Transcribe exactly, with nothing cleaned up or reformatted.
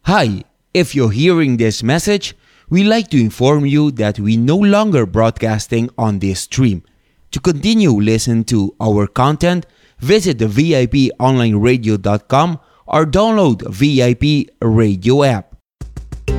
Hi, if you're hearing this message, we'd like to inform you that we no longer broadcasting on this stream. To continue listen to our content, visit the V I P online radio dot com or download V I P radio app.